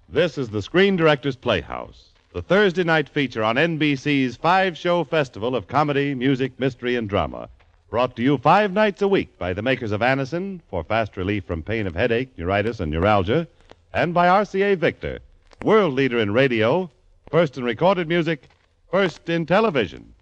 This is the Screen Directors Playhouse, the Thursday night feature on NBC's five-show festival of comedy, music, mystery, and drama. Brought to you 5 nights a week by the makers of Anacin for fast relief from pain of headache, neuritis, and neuralgia, and by RCA Victor, world leader in radio, first in recorded music, first in television.